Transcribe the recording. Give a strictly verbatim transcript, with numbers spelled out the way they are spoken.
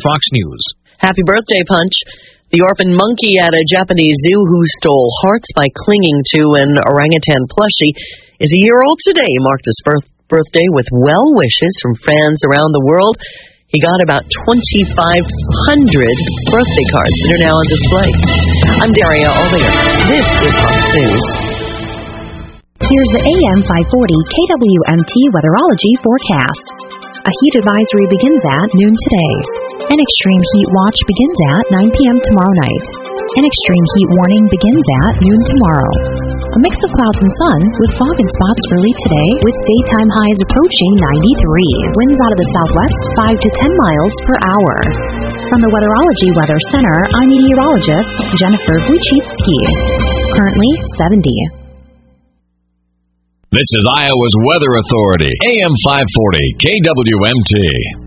Fox News. Happy birthday, Punch. The orphan monkey at a Japanese zoo who stole hearts by clinging to an orangutan plushie is a year old today. He marked his birth- birthday with well wishes from fans around the world. He got about twenty-five hundred birthday cards that are now on display. I'm Daria Aldinger. This is Fox News. Here's the A M five forty K W M T Weatherology forecast. A heat advisory begins at noon today. An extreme heat watch begins at nine p.m. tomorrow night. An extreme heat warning begins at noon tomorrow. A mix of clouds and sun with fog and spots early today with daytime highs approaching ninety-three. Winds out of the southwest five to ten miles per hour. From the Weatherology Weather Center, I'm meteorologist Jennifer Wojcicki. Currently seventy. This is Iowa's Weather Authority, A M five forty, K W M T.